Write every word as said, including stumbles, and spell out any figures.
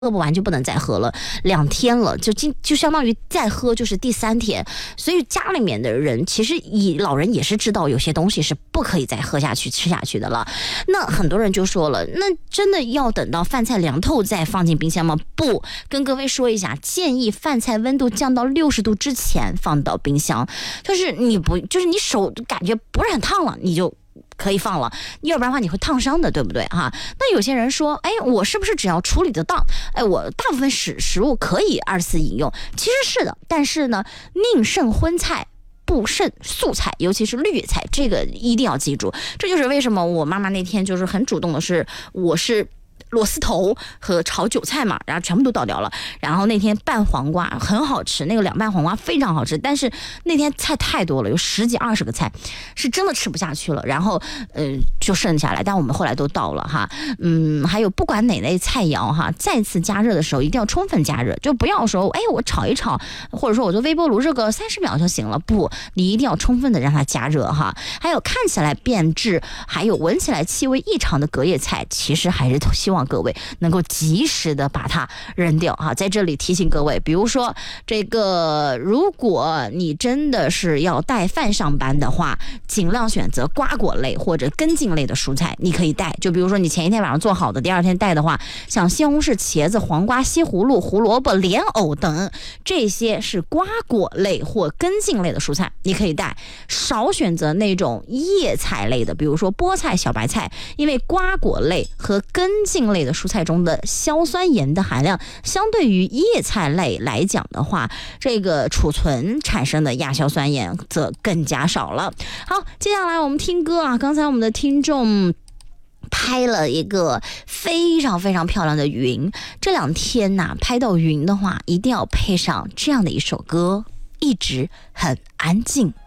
喝不完就不能再喝了，两天了，就今就相当于再喝就是第三天，所以家里面的人其实以老人也是知道有些东西是不可以再喝下去吃下去的了。那很多人就说了，那真的要等到饭菜凉透再放进冰箱吗？不，跟各位说一下，建议饭菜温度降到六十度之前放到冰箱，就是你不就是你手感觉不是很烫了，你就可以放了，要不然的话你会烫伤的，对不对哈？那有些人说，哎，我是不是只要处理得当，哎，我大部分食食物可以二次饮用？其实是的，但是呢，宁胜荤菜，不胜素菜，尤其是绿菜，这个一定要记住。这就是为什么我妈妈那天就是很主动的是，我是螺丝头和炒韭菜嘛，然后全部都倒掉了。然后那天拌黄瓜很好吃，那个凉拌黄瓜非常好吃，但是那天菜太多了，有十几二十个菜，是真的吃不下去了。然后呃就剩下来，但我们后来都倒了哈。嗯，还有不管哪类菜肴哈，再次加热的时候一定要充分加热，就不要说哎我炒一炒，或者说我做微波炉热个三十秒就行了，不，你一定要充分的让它加热哈。还有看起来变质，还有闻起来气味异常的隔夜菜，其实还是希望各位能够及时的把它扔掉哈。在这里提醒各位，比如说这个，如果你真的是要带饭上班的话，尽量选择瓜果类或者根茎类的蔬菜，你可以带。就比如说你前一天晚上做好的，第二天带的话，像西红柿、茄子、黄瓜、西葫芦、胡萝卜、莲藕等，这些是瓜果类或根茎类的蔬菜，你可以带。少选择那种叶菜类的，比如说菠菜、小白菜，因为瓜果类和根茎类的蔬菜中的硝酸盐的含量相对于叶菜类来讲的话，这个储存产生的亚硝酸盐则更加少了。好，接下来我们听歌啊，刚才我们的听众拍了一个非常非常漂亮的云，这两天呐、啊，拍到云的话，一定要配上这样的一首歌，一直很安静。